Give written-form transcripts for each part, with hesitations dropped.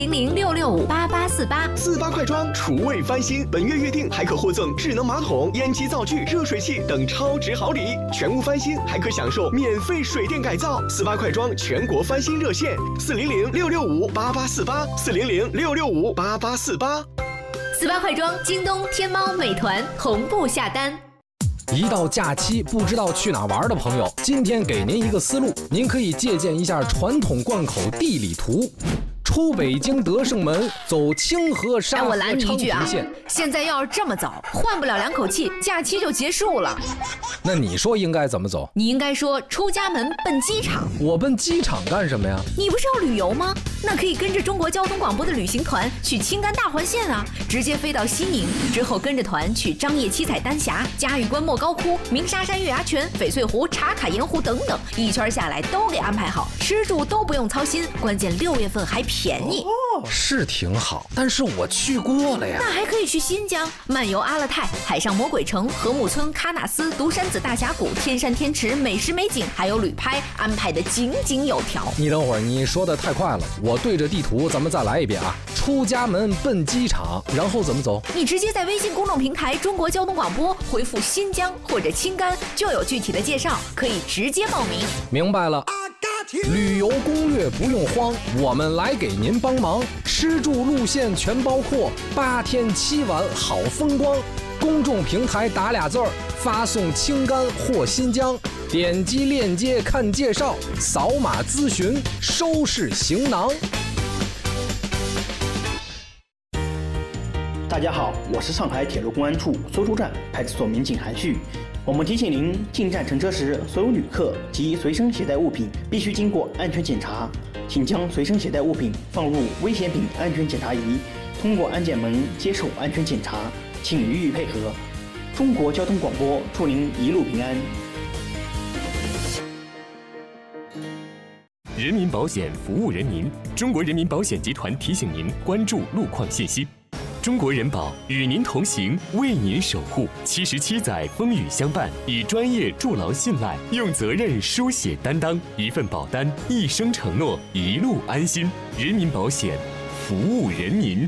0066588848，48快装厨卫翻新，本月预定还可获赠智能马桶、烟机灶具、热水器等超值好礼，全屋翻新还可享受免费水电改造。48快装全国翻新热线：400-665-8848，400-665-8848。 48快装，京东、天猫、美团同步下单。 一到假期不知道去哪玩的朋友，今天给您一个思路，您可以借鉴一下传统贯口地理图。出北京德胜门，走清河沙河昌平线。 现在要是这么走，换不了2口气，假期就结束了。 那你说应该怎么走？ 你应该说出家门奔机场。 我奔机场干什么呀？ 你不是要旅游吗？那可以跟着中国交通广播的旅行团去青甘大环线啊，直接飞到西宁，之后跟着团去张掖七彩丹霞、嘉峪关莫高窟、鸣沙山月牙泉、翡翠湖、茶卡盐湖等等，一圈下来都给安排好，吃住都不用操心，关键6月份还便宜。 是挺好，但是我去过了呀。 那还可以去新疆漫游阿勒泰、海上魔鬼城、禾木村、喀纳斯、独山子大峡谷、天山天池，美食美景还有旅拍安排的井井有条。 你等会儿，你说的太快了，我对着地图咱们再来一遍啊。出家门奔机场，然后怎么走？ 你直接在微信公众平台中国交通广播回复新疆或者青甘，就有具体的介绍，可以直接报名。 明白了。旅游攻略不用慌，我们来给您帮忙，吃住路线全包括，8天7晚好风光。公众平台打俩字儿，发送青甘或新疆，点击链接看介绍，扫码咨询，收拾行囊。 大家好，我是上海铁路公安处搜出站派出所民警韩旭。我们提醒您，进站乘车时，所有旅客及随身携带物品必须经过安全检查，请将随身携带物品放入危险品安全检查仪，通过安检门接受安全检查，请予以配合。中国交通广播祝您一路平安。 人民保险服务人民，中国人民保险集团提醒您关注路况信息。中国人保与您同行，为您守护。77载风雨相伴，以专业筑牢信赖，用责任书写担当。一份保单，一生承诺，一路安心。人民保险，服务人民。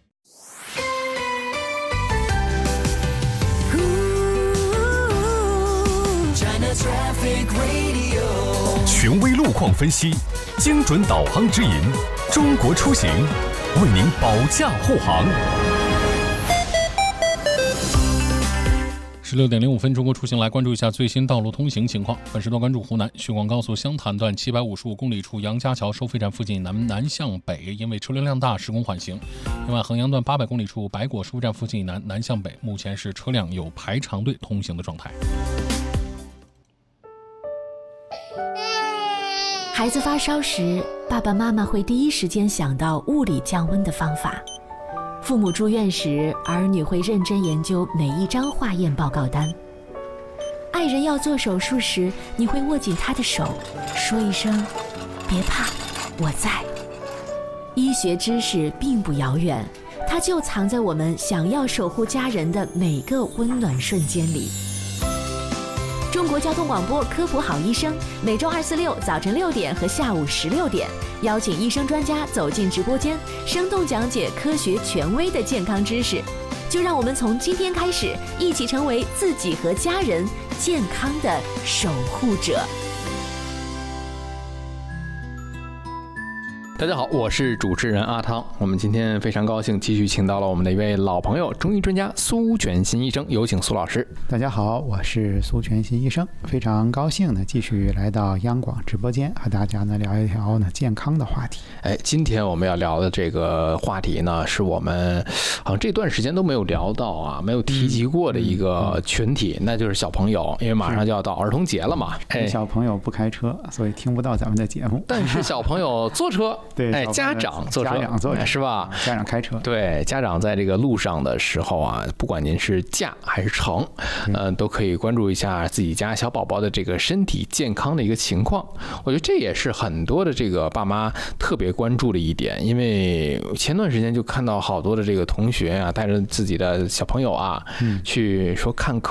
权威路况分析，精准导航指引，中国出行为您保驾护航。 16点05分，中国出行来关注一下最新道路通行情况。本时段关注湖南徐广高速湘潭段755公里处杨家桥收费站附近南向北，因为车流量大施工缓行。另外，衡阳段800公里处白果收费站附近南向北，目前是车辆有排长队通行的状态。 孩子发烧时，爸爸妈妈会第一时间想到物理降温的方法。父母住院时，儿女会认真研究每一张化验报告单。爱人要做手术时，你会握紧他的手，说一声别怕，我在。医学知识并不遥远，它就藏在我们想要守护家人的每个温暖瞬间里。中国交通广播科普好医生，每周2、4、6早晨6点和下午16点，邀请医生专家走进直播间，生动讲解科学权威的健康知识。就让我们从今天开始，一起成为自己和家人健康的守护者。 大家好，我是主持人阿汤。我们今天非常高兴继续请到了我们的一位老朋友，中医专家苏全新医生，有请苏老师。 大家好，我是苏全新医生，非常高兴呢继续来到央广直播间，和大家呢聊一聊呢健康的话题。 今天我们要聊的这个话题呢，是我们好像这段时间都没有聊到啊，没有提及过的一个群体，那就是小朋友，因为马上就要到儿童节了嘛。 小朋友不开车，所以听不到咱们的节目。 但是小朋友坐车。 对， 家长坐车，是吧？ 家长开车， 对，家长在这个路上的时候啊，不管您是驾还是乘，都可以关注一下自己家小宝宝的这个身体健康的一个情况。我觉得这也是很多的这个爸妈特别关注的一点，因为前段时间就看到好多的这个同学啊，带着自己的小朋友啊，去说看咳嗽。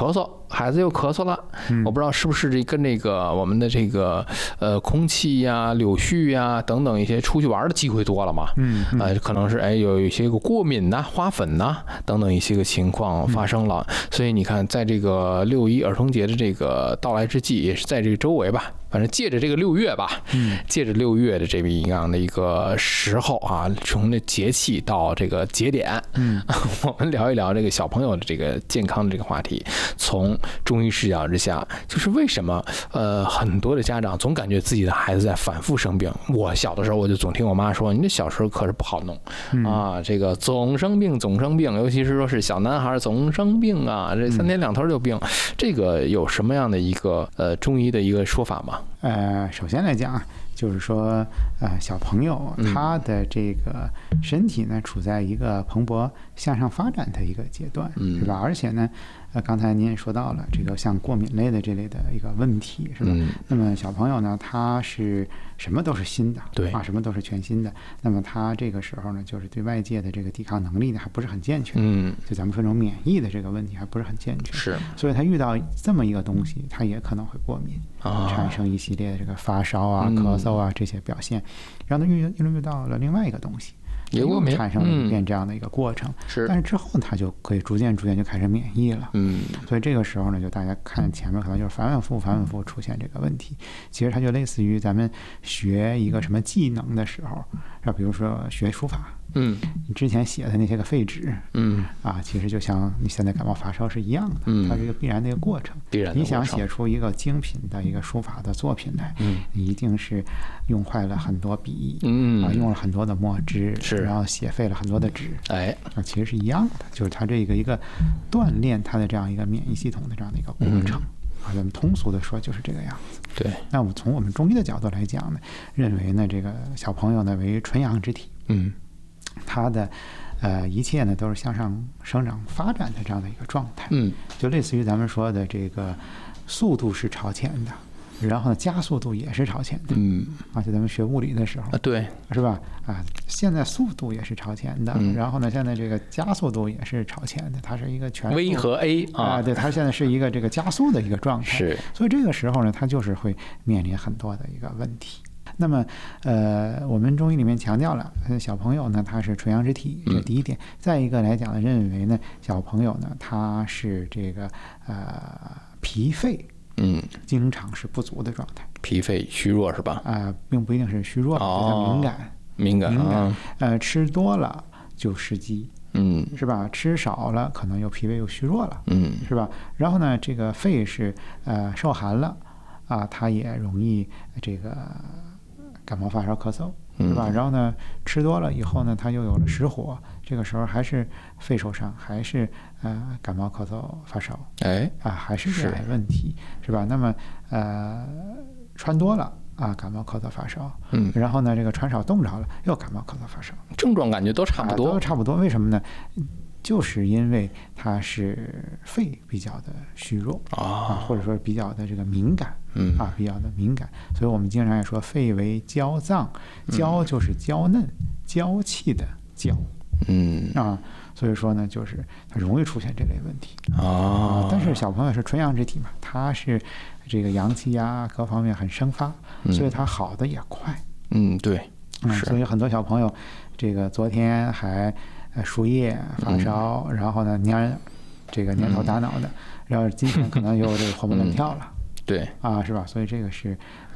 孩子又咳嗽了，我不知道是不是跟这个我们的这个空气呀、柳絮呀等等一些出去玩的机会多了嘛，可能是有一些个过敏呐、花粉呐等等一些个情况发生了，所以你看，在这个6·1儿童节的这个到来之际，也是在这个周围吧。反正借着这个6月吧，借着6月的这么一样的一个时候啊，从这节气到这个节点，我们聊一聊这个小朋友的这个健康的这个话题。从中医视角之下，就是为什么很多的家长总感觉自己的孩子在反复生病。我小的时候我就总听我妈说，你这小时候可是不好弄啊，这个总生病，尤其是说是小男孩总生病啊，这3天2头就病，这个有什么样的一个中医的一个说法吗？ 首先来讲，就是说，小朋友他的这个身体呢，处在一个蓬勃向上发展的一个阶段，是吧？而且呢，刚才您也说到了这个像过敏类的这类的一个问题，是吧？那么小朋友呢，他是什么都是新的，对啊，什么都是全新的。那么他这个时候呢，就是对外界的这个抵抗能力呢，还不是很健全，就咱们说这种免疫的这个问题还不是很健全，是。所以他遇到这么一个东西，他也可能会过敏，产生一系列的这个发烧啊、咳嗽啊这些表现，然后他遇到了另外一个东西。也产生了一遍这样的一个过程，但是之后他就可以逐渐就开始免疫了，所以这个时候呢，就大家看前面可能就是反反复出现这个问题。其实它就类似于咱们学一个什么技能的时候，比如说学书法，你之前写的那些个废纸，其实就像你现在感冒发烧是一样的，它是一个必然的一个过程。你想写出一个精品的一个书法的作品来，你一定是用坏了很多笔，用了很多的墨汁，然后写废了很多的纸，其实是一样的，就是它这个一个锻炼它的这样一个免疫系统的这样的一个过程。咱们通俗的说就是这个样子。对。那我们从我们中医的角度来讲呢，认为呢，这个小朋友呢为纯阳之体，他的一切呢都是向上生长发展的这样的一个状态，就类似于咱们说的这个速度是朝前的，然后呢加速度也是朝前的，就咱们学物理的时候，对，是吧？现在速度也是朝前的，然后呢现在这个加速度也是朝前的，它是一个全 V 和 A 对，它现在是一个这个加速的一个状态，是，所以这个时候呢，它就是会面临很多的一个问题。那么，我们中医里面强调了，小朋友呢他是纯阳之体，这第一点。再一个来讲呢，认为呢小朋友呢他是这个脾肺经常是不足的状态，脾肺虚弱是吧？并不一定是虚弱，它敏感，吃多了就失积。是吧？吃少了可能又脾胃又虚弱了，是吧？然后呢，这个肺是受寒了它也容易这个感冒发烧咳嗽，是吧？然后呢，吃多了以后呢，它又有了实火，这个时候还是肺受伤，还是感冒咳嗽发烧，还是这样的问题，是吧？那么穿多了感冒咳嗽发烧，然后呢，这个穿少冻着了又感冒咳嗽发烧，症状感觉都差不多，都差不多。为什么呢？就是因为它是肺比较的虚弱或者说比较的这个敏感比较的敏感，所以我们经常也说肺为娇脏，娇就是娇嫩、娇气的娇，所以说呢，就是它容易出现这类问题但是小朋友是纯阳之体嘛，他是这个阳气各方面很生发，所以他好的也快。对，所以很多小朋友，这个昨天还输液发烧，然后呢粘头打脑的，然后今天可能又这个活蹦乱跳了，对是吧？所以这个是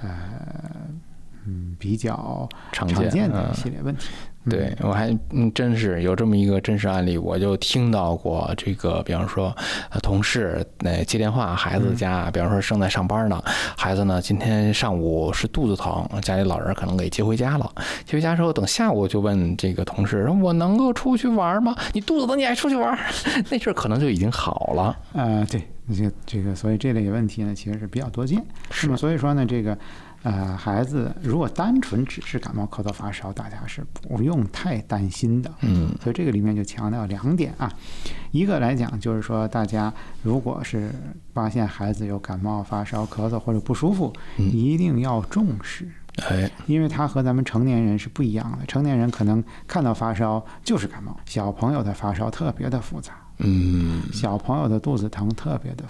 比较常见的一系列问题。对，我还真是有这么一个真实案例，我就听到过这个，比方说同事接电话，孩子家，比方说正在上班呢，孩子呢今天上午是肚子疼，家里老人可能给接回家了，接回家之后等下午就问这个同事，我能够出去玩吗？你肚子疼你还出去玩？那阵儿可能就已经好了。对，这个所以这类问题呢其实是比较多见，是吗？所以说呢这个孩子如果单纯只是感冒咳嗽发烧，大家是不用太担心的。所以这个里面就强调2点一个来讲就是说，大家如果是发现孩子有感冒发烧咳嗽或者不舒服，一定要重视。因为他和咱们成年人是不一样的，成年人可能看到发烧就是感冒，小朋友的发烧特别的复杂，小朋友的肚子疼特别的复杂。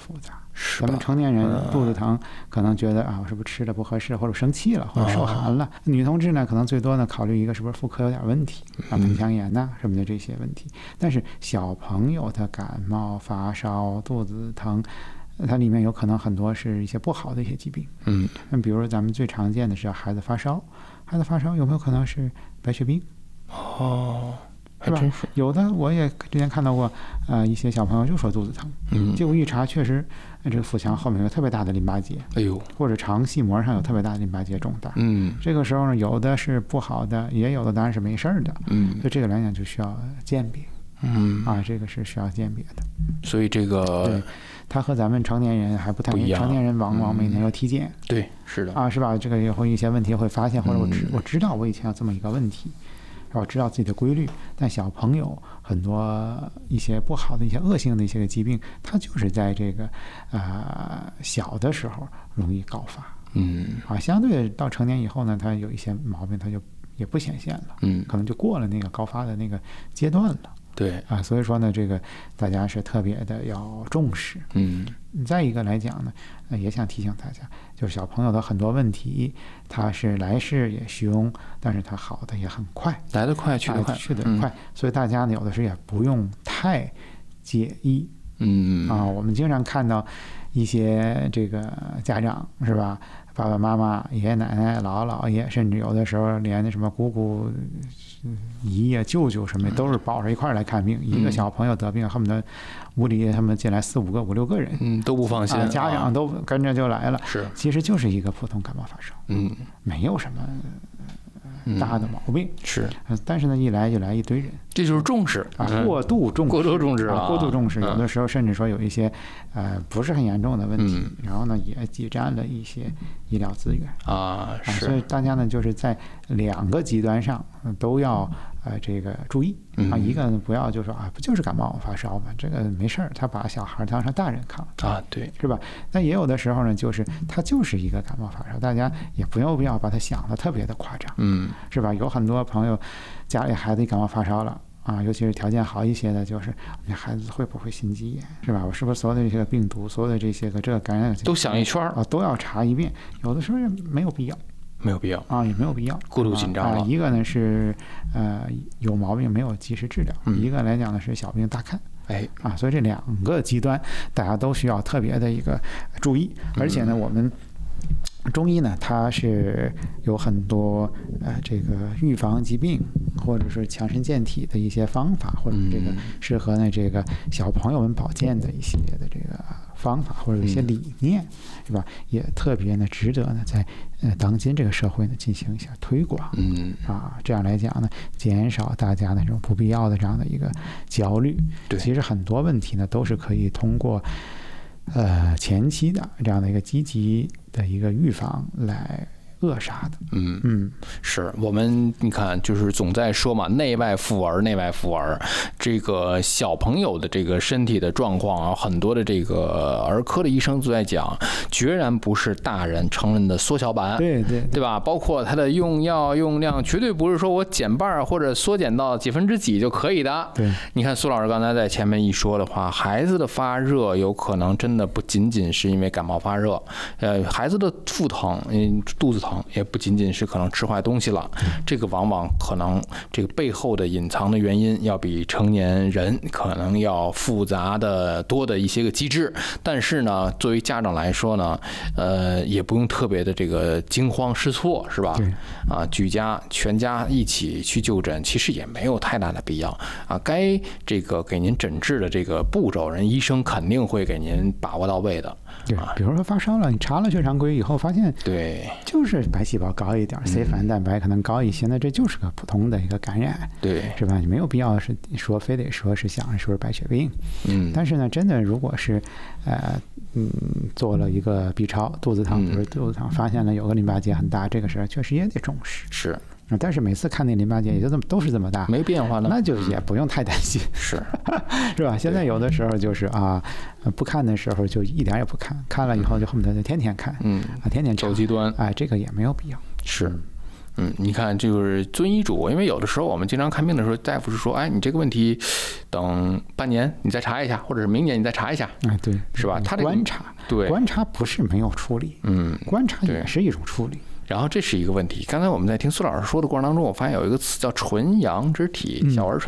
咱们成年人肚子疼，可能觉得啊，我是不是吃的不合适，或者生气了，或者受寒了。女同志呢，可能最多呢考虑一个是不是妇科有点问题啊，盆腔炎呐什么的这些问题。但是小朋友的感冒、发烧、肚子疼，它里面有可能很多是一些不好的一些疾病。比如咱们最常见的是孩子发烧，孩子发烧有没有可能是白血病？是吧？有的我也之前看到过，一些小朋友就说肚子疼，结果一查确实，这个腹腔后面有特别大的淋巴结，或者肠系膜上有特别大的淋巴结肿大，这个时候呢，有的是不好的，也有的当然是没事儿的，所以这个来讲就需要鉴别，这个是需要鉴别的。 所以这个对，它和咱们成年人还不太一样，成年人往往每年要体检， 对，是的， 是吧？这个也会一些问题会发现，或者我知道我以前有这么一个问题。然后知道自己的规律，但小朋友很多一些不好的一些恶性的一些个疾病，它就是在这个小的时候容易高发，相对到成年以后呢，它有一些毛病，它就也不显现了，可能就过了那个高发的那个阶段了。 对所以说呢，这个大家是特别的要重视。再一个来讲呢，也想提醒大家，就是小朋友的很多问题，他是来势也凶，但是他好的也很快， 来得快去得快， 去得快。所以大家呢，有的时候也不用太介意。我们经常看到一些这个家长是吧？爸爸妈妈、爷爷奶奶、姥姥姥爷，甚至有的时候连那什么姑姑、姨呀、舅舅什么的，都是抱着一块儿来看病。一个小朋友得病，恨不得屋里他们进来4、5个、5、6个人， 都不放心， 家长都跟着就来了。 是， 其实就是一个普通感冒发烧，没有什么大的毛病。 是， 但是呢，一来就来一堆人， 这就是重视过度重视， 过度重视过度重视，有的时候甚至说有一些不是很严重的问题，然后呢也挤占了一些医疗资源是， 所以大家呢就是在2个极端上都要这个注意一个呢不要就说不就是感冒发烧嘛，这个没事儿，他把小孩当成大人看对， 是吧？但也有的时候呢，就是他就是一个感冒发烧，大家也不要把它想的特别的夸张，是吧？有很多朋友家里孩子感冒发烧了尤其是条件好一些的，就是你孩子会不会心肌炎，是吧？我是不是所有的这些个病毒，所有的这些个这个感染都想一圈都要查一遍，有的时候也没有必要。 没有必要也没有必要过度紧张了。 一个呢是有毛病没有及时治疗，一个来讲呢是小病大看。所以这2个极端大家都需要特别的一个注意。而且呢，我们中医呢，它是有很多这个预防疾病或者是强身健体的一些方法，或者这个适合呢这个小朋友们保健的一系列的这个方法或者一些理念，是吧？也特别呢值得呢在当今这个社会呢进行一下推广，这样来讲呢，减少大家的这种不必要的这样的一个焦虑。 对， 其实很多问题呢都是可以通过前期的这样的一个积极的一个预防来扼杀的。 是我们你看就是总在说嘛，内外妇儿，内外妇儿，这个小朋友的这个身体的状况很多的这个儿科的医生都在讲，决然不是大人成人的缩小版，对吧？包括他的用药用量绝对不是说我减半或者缩减到几分之几就可以的。 对， 你看苏老师刚才在前面一说的话，孩子的发热有可能真的不仅仅是因为感冒发热，孩子的腹疼、肚子疼也不仅仅是可能吃坏东西了，这个往往可能这个背后的隐藏的原因要比成年人可能要复杂的多的一些个机制。但是呢，作为家长来说呢，也不用特别的这个惊慌失措，是吧？举家全家一起去就诊，其实也没有太大的必要该这个给您诊治的这个步骤，人医生肯定会给您把握到位的。 对，比如说发烧了，你查了血常规以后发现， 对， 就是白细胞高一点，C 反应蛋白可能高一些，那这就是个普通的一个感染， 对， 是吧？你没有必要是说非得说是想说是白血病，但是呢，真的如果是做了一个 B 超，肚子疼，比如肚子疼，发现了有个淋巴结很大，这个事儿确实也得重视。 是。 但是每次看那淋巴结也就都是这么大， 没变化了， 那就也不用太担心，是吧？现在有的时候就是不看的时候就一点也不看，看了以后就恨不得就天天看，天天走极端， 这个也没有必要。 是。 你看就是遵医嘱，因为有的时候我们经常看病的时候，大夫是说，哎，你这个问题等半年你再查一下，或者是明年你再查一下， 对， 是吧？他这个观察， 对， 观察不是没有处理，观察也是一种处理。 然后这是一个问题。刚才我们在听苏老师说的过程当中，我发现有一个词叫纯阳之体，小儿